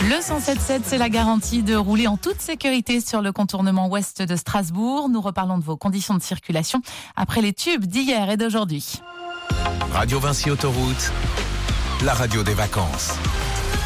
Le 107.7, c'est la garantie de rouler en toute sécurité sur le contournement ouest de Strasbourg. Nous reparlons de vos conditions de circulation après les tubes d'hier et d'aujourd'hui. Radio Vinci Autoroute, la radio des vacances.